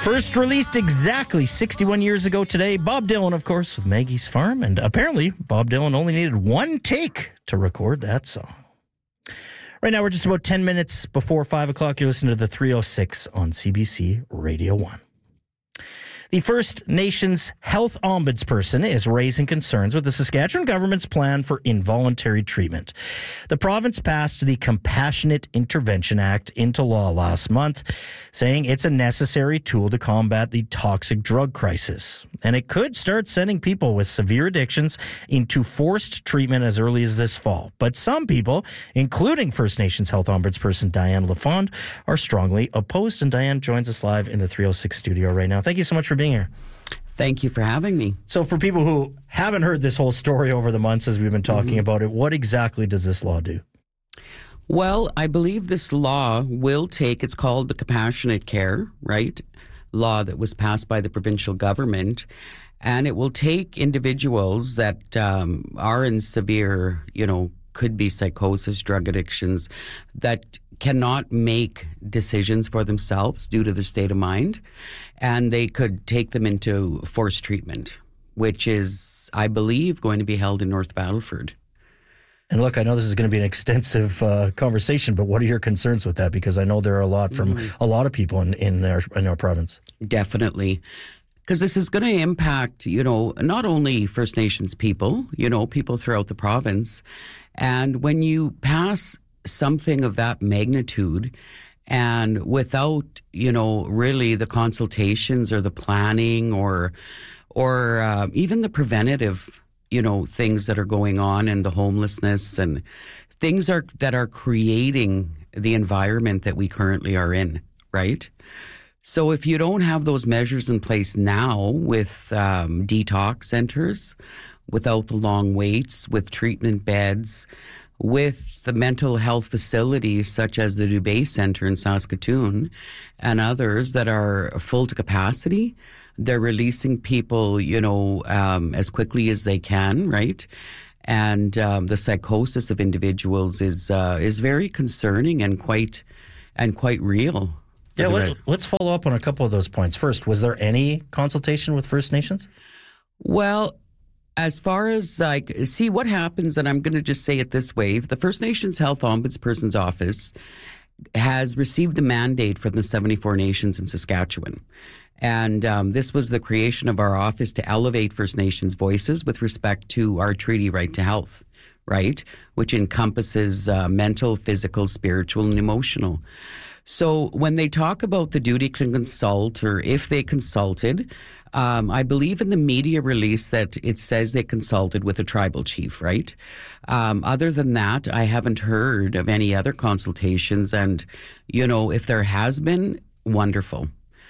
First released exactly 61 years ago today. Bob Dylan, of course, with Maggie's Farm. And apparently, Bob Dylan only needed one take to record that song. Right now, we're just about 10 minutes before 5 o'clock. You're listening to the 306 on CBC Radio 1. The First Nations Health Ombudsperson is raising concerns with the Saskatchewan government's plan for involuntary treatment. The province passed the Compassionate Intervention Act into law last month, saying it's a necessary tool to combat the toxic drug crisis. And it could start sending people with severe addictions into forced treatment as early as this fall. But some people, including First Nations Health Ombudsperson Diane LaFond, are strongly opposed. And Diane joins us live in the 306 studio right now. Thank you so much for being here. Thank you for having me. So for people who haven't heard this whole story over the months as we've been talking about it, what exactly does this law do? Well, I believe this law will take, it's called the Compassionate Care, right? Law that was passed by the provincial government. And it will take individuals that are in severe, could be psychosis, drug addictions, that cannot make decisions for themselves due to their state of mind. And they could take them into forced treatment, which is, I believe, going to be held in North Battleford. And look, I know this is going to be an extensive conversation, but what are your concerns with that? Because I know there are a lot from a lot of people in our province. Definitely. Because this is going to impact, not only First Nations people, people throughout the province. And when you pass something of that magnitude and without, really the consultations or the planning or even the preventative, things that are going on and the homelessness and things that are creating the environment that we currently are in, right? So if you don't have those measures in place now with detox centers, without the long waits, with treatment beds, with the mental health facilities such as the Dubé Center in Saskatoon and others that are full to capacity, they're releasing people, as quickly as they can, right? And the psychosis of individuals is very concerning and quite real. Yeah, let's follow up on a couple of those points. First, was there any consultation with First Nations? Well, as far as see what happens, and I'm going to just say it this way, the First Nations Health Ombudsperson's Office has received a mandate from the 74 nations in Saskatchewan. And this was the creation of our office to elevate First Nations voices with respect to our treaty right to health, right? Which encompasses mental, physical, spiritual, and emotional. So when they talk about the duty to consult, or if they consulted, I believe in the media release that it says they consulted with a tribal chief, right? Other than that, I haven't heard of any other consultations. And, if there has been, wonderful.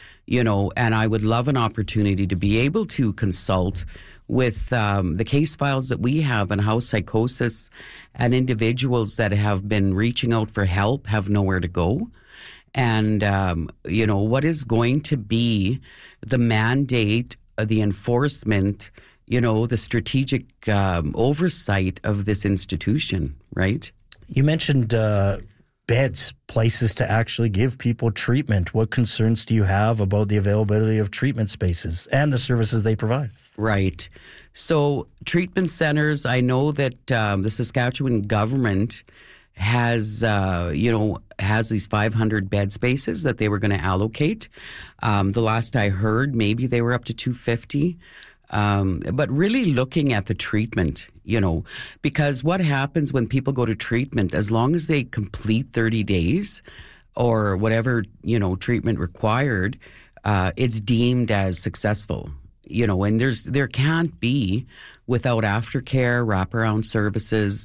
And I would love an opportunity to be able to consult with the case files that we have and how psychosis and individuals that have been reaching out for help have nowhere to go. And, what is going to be the mandate, the enforcement, the strategic oversight of this institution, right? You mentioned beds, places to actually give people treatment. What concerns do you have about the availability of treatment spaces and the services they provide? Right. So treatment centers, I know that the Saskatchewan government has these 500 bed spaces that they were going to allocate. The last I heard, maybe they were up to 250. But really looking at the treatment, because what happens when people go to treatment, as long as they complete 30 days or whatever, treatment required, it's deemed as successful. And there can't be, without aftercare, wraparound services,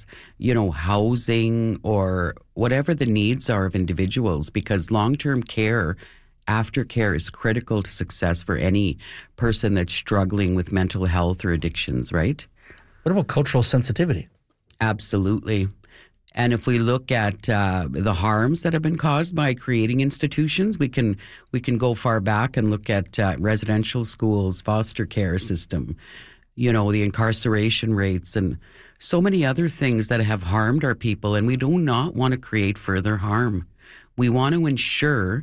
housing or whatever the needs are of individuals, because long-term care, aftercare is critical to success for any person that's struggling with mental health or addictions, right? What about cultural sensitivity? Absolutely. And if we look at the harms that have been caused by creating institutions, we can go far back and look at residential schools, foster care system, the incarceration rates, and so many other things that have harmed our people. And we do not want to create further harm. We want to ensure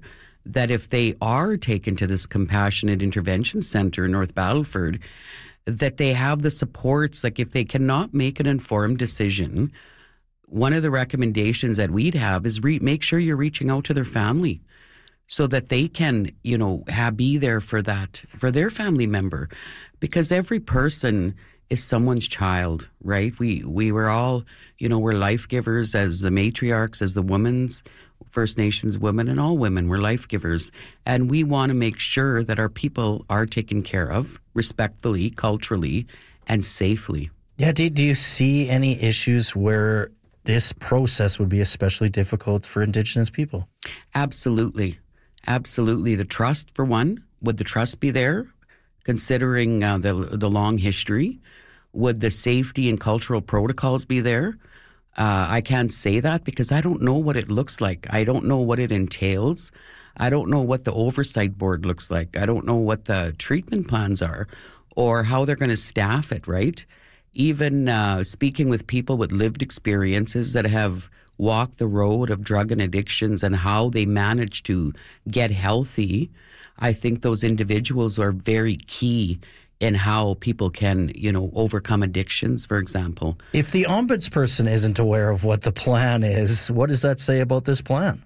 that if they are taken to this compassionate intervention center in North Battleford, that they have the supports. Like if they cannot make an informed decision, one of the recommendations that we'd have is make sure you're reaching out to their family so that they can, be there for their family member, because every person is someone's child, right? We were all, we're life givers as the matriarchs, as the women's First Nations women, and all women, we're life givers. And we want to make sure that our people are taken care of respectfully, culturally, and safely. Yeah. Do you see any issues where this process would be especially difficult for Indigenous people? Absolutely. Absolutely. The trust, for one, would the trust be there, considering the long history? Would the safety and cultural protocols be there? I can't say that because I don't know what it looks like. I don't know what it entails. I don't know what the oversight board looks like. I don't know what the treatment plans are or how they're going to staff it, right? Even speaking with people with lived experiences that have walked the road of drug and addictions and how they manage to get healthy, I think those individuals are very key in how people can, overcome addictions, for example. If the ombudsperson isn't aware of what the plan is, what does that say about this plan?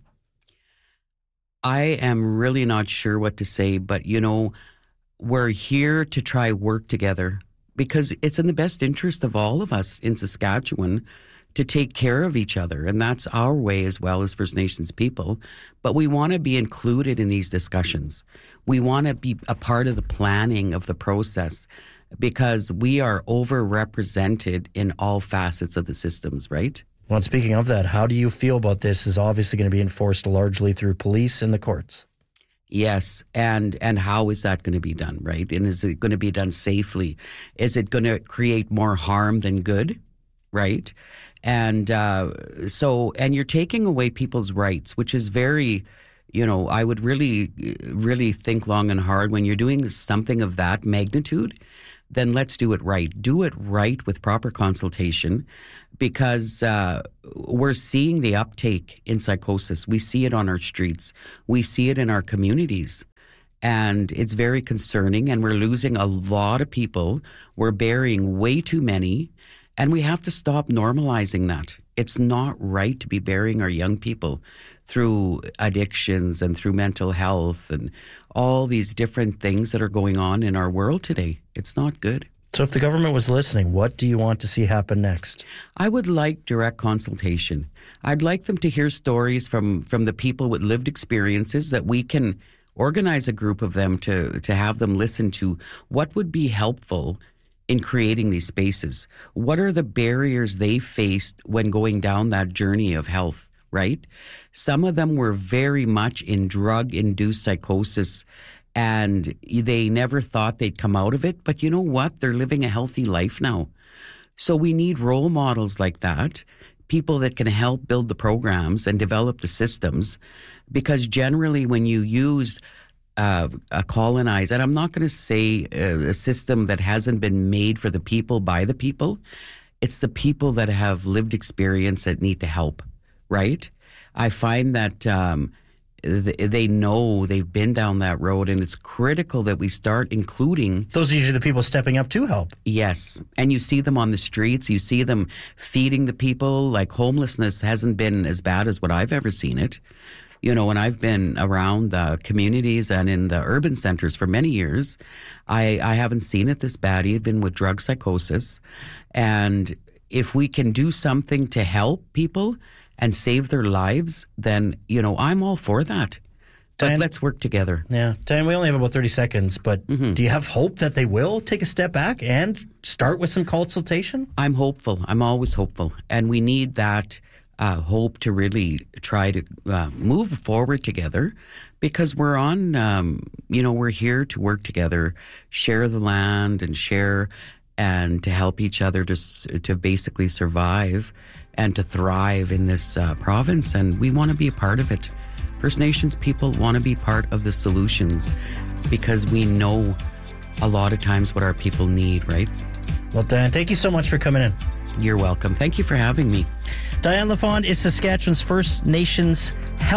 I am really not sure what to say, but, we're here to try work together because it's in the best interest of all of us in Saskatchewan to take care of each other. And that's our way as well as First Nations people. But we want to be included in these discussions. We want to be a part of the planning of the process because we are overrepresented in all facets of the systems, right? Well, and speaking of that, how do you feel about this is obviously going to be enforced largely through police and the courts? Yes, and how is that going to be done, right? And is it going to be done safely? Is it going to create more harm than good, right? And and you're taking away people's rights, which is very, I would really, really think long and hard when you're doing something of that magnitude. Then let's do it right. Do it right with proper consultation because we're seeing the uptake in psychosis. We see it on our streets. We see it in our communities. And it's very concerning, and we're losing a lot of people. We're burying way too many, and we have to stop normalizing that. It's not right to be burying our young people through addictions and through mental health and all these different things that are going on in our world today. It's not good. So if the government was listening, what do you want to see happen next? I would like direct consultation. I'd like them to hear stories from the people with lived experiences that we can organize a group of them to have them listen to what would be helpful in creating these spaces. What are the barriers they faced when going down that journey of health, right? Some of them were very much in drug-induced psychosis and they never thought they'd come out of it. But you know what? They're living a healthy life now. So we need role models like that, people that can help build the programs and develop the systems, because generally when you use a colonized, and I'm not going to say a system that hasn't been made for the people by the people, it's the people that have lived experience that need the help, right? I find that they know they've been down that road, and it's critical that we start including... Those are usually the people stepping up to help. Yes, and you see them on the streets, you see them feeding the people. Like homelessness hasn't been as bad as what I've ever seen it. When I've been around the communities and in the urban centers for many years, I haven't seen it this bad, even with drug psychosis. And if we can do something to help people and save their lives, then, I'm all for that. But Diane, let's work together. Yeah. Diane, we only have about 30 seconds, but do you have hope that they will take a step back and start with some consultation? I'm hopeful. I'm always hopeful. And we need that hope to really try to move forward together, because we're on, we're here to work together, share the land and share, and to help each other to basically survive and to thrive in this province. And we want to be a part of it. First Nations people want to be part of the solutions because we know a lot of times what our people need, right? Well, Diane, thank you so much for coming in. You're welcome. Thank you for having me. Diane LaFond is Saskatchewan's First Nations Health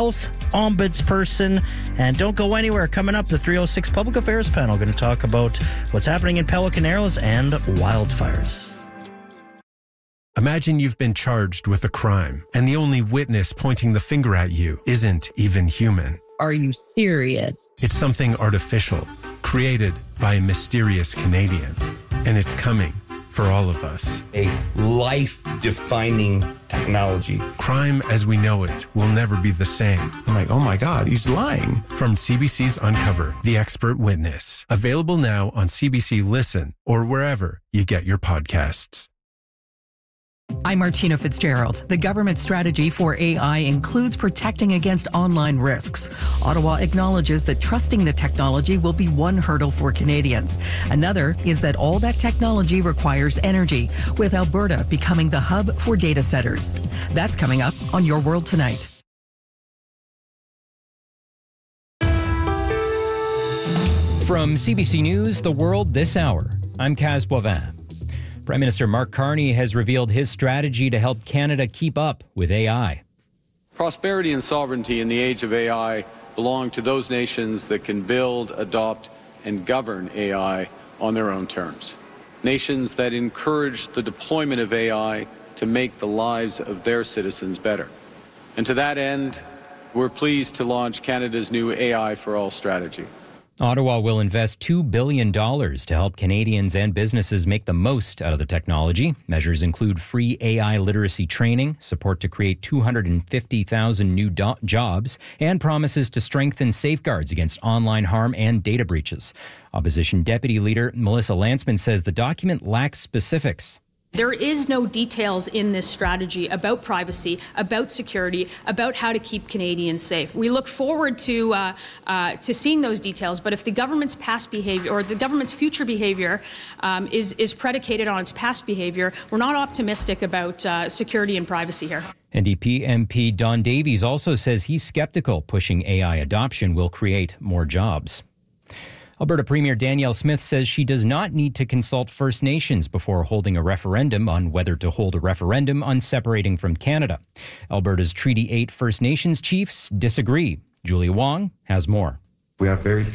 ombudsperson. And don't go anywhere. Coming up, the 306 Public Affairs panel going to talk about what's happening in Pelican Arrows and wildfires. Imagine you've been charged with a crime, and the only witness pointing the finger at you isn't even human. Are you serious? It's something artificial, created by a mysterious Canadian. And it's coming for all of us. A life-defining technology. Crime as we know it will never be the same. I'm like, oh my God, he's lying. From CBC's Uncover, The Expert Witness. Available now on CBC Listen or wherever you get your podcasts. I'm Martina Fitzgerald. The government strategy for AI includes protecting against online risks. Ottawa acknowledges that trusting the technology will be one hurdle for Canadians. Another is that all that technology requires energy, with Alberta becoming the hub for data centers. That's coming up on Your World Tonight. From CBC News, The World This Hour, I'm Kaz Boivin. Prime Minister Mark Carney has revealed his strategy to help Canada keep up with AI. Prosperity and sovereignty in the age of AI belong to those nations that can build, adopt, and govern AI on their own terms. Nations that encourage the deployment of AI to make the lives of their citizens better. And to that end, we're pleased to launch Canada's new AI for All strategy. Ottawa will invest $2 billion to help Canadians and businesses make the most out of the technology. Measures include free AI literacy training, support to create 250,000 new jobs, and promises to strengthen safeguards against online harm and data breaches. Opposition Deputy Leader Melissa Lantsman says the document lacks specifics. There is no details in this strategy about privacy, about security, about how to keep Canadians safe. We look forward to seeing those details, but if the government's past behavior or the government's future behavior is predicated on its past behavior, we're not optimistic about security and privacy here. NDP MP Don Davies also says he's skeptical pushing AI adoption will create more jobs. Alberta Premier Danielle Smith says she does not need to consult First Nations before holding a referendum on whether to hold a referendum on separating from Canada. Alberta's Treaty 8 First Nations chiefs disagree. Julia Wong has more. We have very